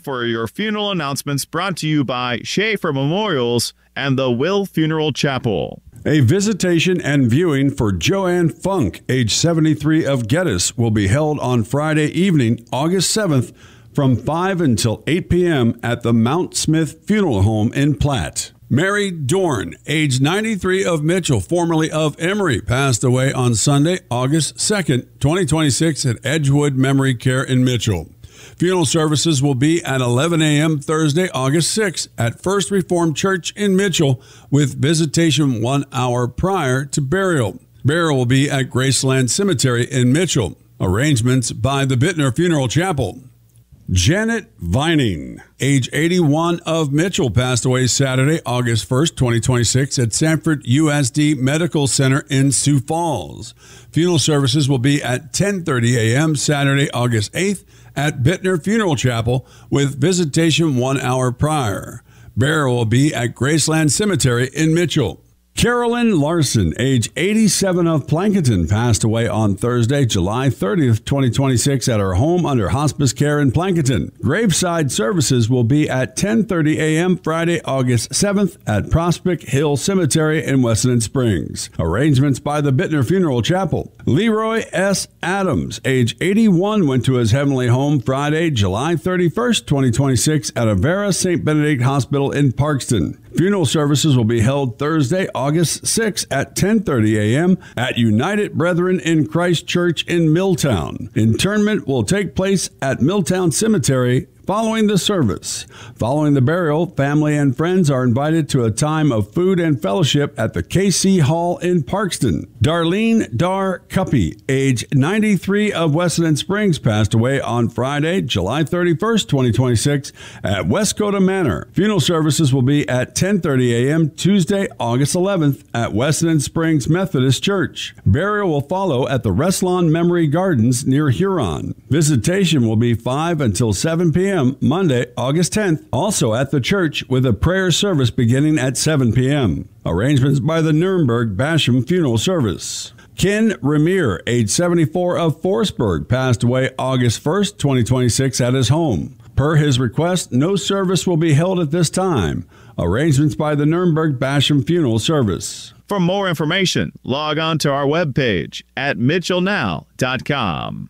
for your funeral announcements, brought to you by Schaefer Memorials and the Will Funeral Chapel. A visitation and viewing for Joanne Funk, age 73 of Geddes, will be held on Friday evening, August 7th, from 5 until 8 p.m. at the Mount Smith Funeral Home in Platte. Mary Dorn, age 93 of Mitchell, formerly of Emory, passed away on Sunday, August 2nd, 2026 at Edgewood Memory Care in Mitchell. Funeral services will be at 11 a.m. Thursday, August 6th at First Reformed Church in Mitchell, with visitation 1 hour prior to burial. Burial will be at Graceland Cemetery in Mitchell. Arrangements by the Bittner Funeral Chapel. Janet Vining, age 81 of Mitchell, passed away Saturday, August 1st, 2026 at Sanford USD Medical Center in Sioux Falls. Funeral services will be at 10:30 a.m. Saturday, August 8th at Bittner Funeral Chapel, with visitation 1 hour prior. Burial will be at Graceland Cemetery in Mitchell. Carolyn Larson, age 87 of Plankinton, passed away on Thursday, July 30th, 2026 at her home under hospice care in Plankinton. Graveside services will be at 10:30 a.m. Friday, August 7th at Prospect Hill Cemetery in Weston Springs. Arrangements by the Bittner Funeral Chapel. Leroy S. Adams, age 81, went to his heavenly home Friday, July 31st, 2026 at Avera St. Benedict Hospital in Parkston. Funeral services will be held Thursday, August 6th at 10:30 a.m. at United Brethren in Christ Church in Milltown. Interment will take place at Milltown Cemetery following the service. Following the burial, family and friends are invited to a time of food and fellowship at the KC Hall in Parkston. Darlene Dar Cuppy, age 93 of Weston Springs, passed away on Friday, July 31st, 2026 at Westcote Manor. Funeral services will be at 10:30 a.m. Tuesday, August 11th at Weston Springs Methodist Church. Burial will follow at the Reslon Memory Gardens near Huron. Visitation will be 5 until 7 p.m. Monday, August 10th, also at the church, with a prayer service beginning at 7 p.m. Arrangements by the Nuremberg Basham Funeral Service. Ken Ramier, age 74 of Forestburg, passed away August 1st, 2026 at his home. Per his request, no service will be held at this time. Arrangements by the Nuremberg Basham Funeral Service. For more information, log on to our webpage at mitchellnow.com.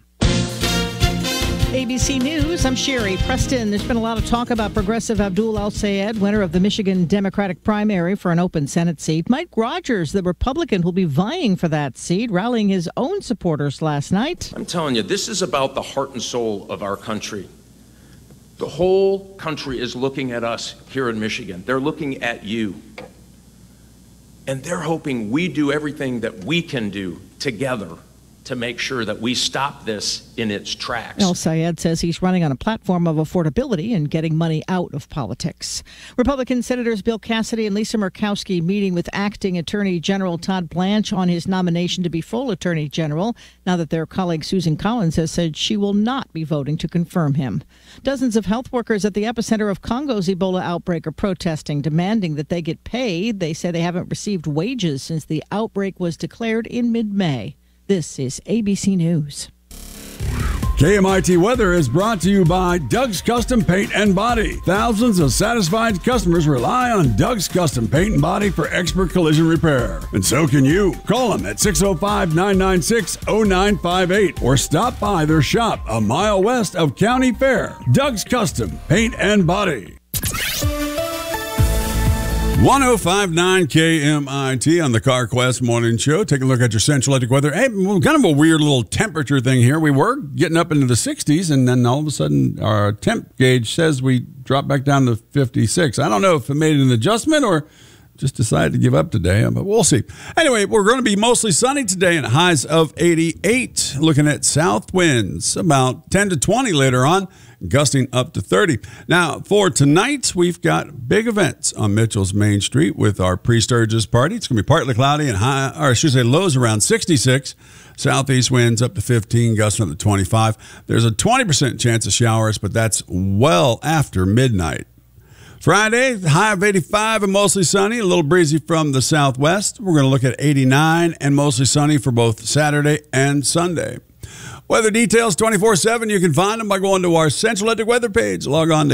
ABC News, I'm Sherry Preston. There's been a lot of talk about Progressive Abdul El-Sayed, winner of the Michigan Democratic primary for an open Senate seat. Mike Rogers, the Republican, will be vying for that seat, rallying his own supporters last night. I'm telling you, this is about the heart and soul of our country. The whole country is looking at us here in Michigan. They're looking at you. And they're hoping we do everything that we can do together to make sure that we stop this in its tracks. El-Sayed says he's running on a platform of affordability and getting money out of politics. Republican Senators Bill Cassidy and Lisa Murkowski meeting with acting Attorney General Todd Blanche on his nomination to be full Attorney General, now that their colleague Susan Collins has said she will not be voting to confirm him. Dozens of health workers at the epicenter of Congo's Ebola outbreak are protesting, demanding that they get paid. They say they haven't received wages since the outbreak was declared in mid-May. This is ABC News. KMIT weather is brought to you by Doug's Custom Paint and Body. Thousands of satisfied customers rely on Doug's Custom Paint and Body for expert collision repair. And so can you. Call them at 605-996-0958 or stop by their shop a mile west of County Fair. Doug's Custom Paint and Body. 105.9 KMIT on the CarQuest Morning Show. Take a look at your Central Electric weather. Hey, kind of a weird little temperature thing here. We were getting up into the 60s, and then all of a sudden our temp gauge says we dropped back down to 56. I don't know if it made an adjustment or just decided to give up today, but we'll see. Anyway, we're going to be mostly sunny today and highs of 88. Looking at south winds, about 10 to 20 later on, gusting up to 30. Now, for tonight, we've got big events on Mitchell's Main Street with our pre-Sturgis party. It's going to be partly cloudy and lows around 66. Southeast winds up to 15, gusting up to 25. There's a 20% chance of showers, but that's well after midnight. Friday, high of 85 and mostly sunny, a little breezy from the southwest. We're going to look at 89 and mostly sunny for both Saturday and Sunday. Weather details 24/7. You can find them by going to our Central Electric weather page. Log on to